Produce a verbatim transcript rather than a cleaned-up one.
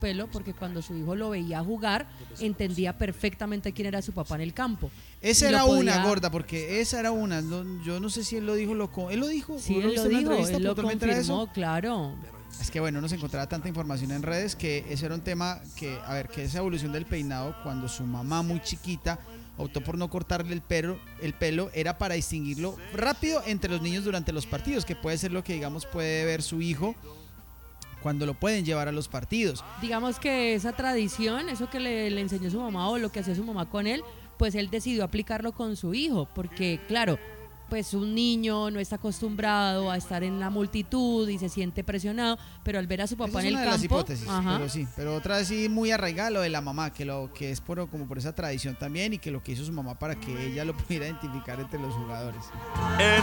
pelo porque cuando su hijo lo veía jugar entendía perfectamente quién era su papá en el campo. Esa Y lo era podía- una, gorda, porque esa era una. No, yo no sé si él lo dijo, lo, co- él lo dijo. Sí, ¿o él lo viste en la dijo, entrevista él lo puntualmente era eso? confirmó, claro. Es que bueno, no se encontraba tanta información en redes que eso era un tema que, a ver, que esa evolución del peinado cuando su mamá muy chiquita optó por no cortarle el pelo, el pelo era para distinguirlo rápido entre los niños durante los partidos, que puede ser lo que digamos puede ver su hijo cuando lo pueden llevar a los partidos. Digamos que esa tradición, eso que le, le enseñó su mamá o lo que hacía su mamá con él, pues él decidió aplicarlo con su hijo, porque claro, pues un niño no está acostumbrado a estar en la multitud y se siente presionado, pero al ver a su papá Esa es en el una de las campo, hipótesis, ajá, pero sí, pero otra sí muy arraigada lo de la mamá, que lo que es por como por esa tradición también y que lo que hizo su mamá para que ella lo pudiera identificar entre los jugadores.